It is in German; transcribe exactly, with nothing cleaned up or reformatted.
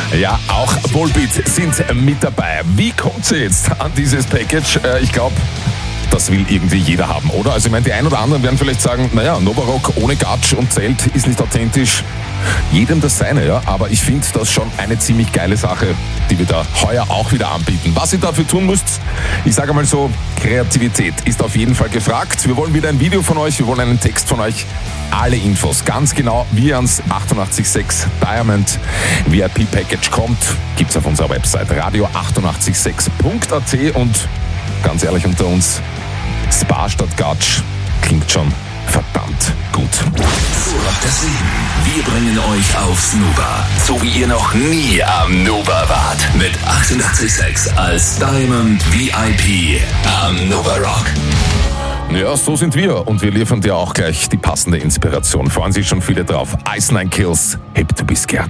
Ja, auch Volbeat sind mit dabei. Wie kommt sie jetzt an dieses Package? Äh, ich glaube, das will irgendwie jeder haben, oder? Also ich meine, die einen oder anderen werden vielleicht sagen, naja, Novarock ohne Gatsch und Zelt ist nicht authentisch. Jedem das seine, ja. Aber ich finde das schon eine ziemlich geile Sache, die wir da heuer auch wieder anbieten. Was ihr dafür tun müsst, ich sage mal so, Kreativität ist auf jeden Fall gefragt. Wir wollen wieder ein Video von euch, wir wollen einen Text von euch. Alle Infos, ganz genau, wie ihr ans achtundachtzig Komma sechs Diamond V I P Package kommt, gibt's auf unserer Website radio achtundachtzig Komma sechs punkt a t und ganz ehrlich unter uns, Spa statt Gatsch klingt schon verdammt gut. Vorab das Leben. Wir bringen euch aufs Nuba, so wie ihr noch nie am Nuba wart. Mit achtundachtzig Komma sechs als Diamond V I P am Novarock. Ja, so sind wir und wir liefern dir auch gleich die passende Inspiration. Freuen sich schon viele drauf. Ice Nine Kills, Hip to be scared.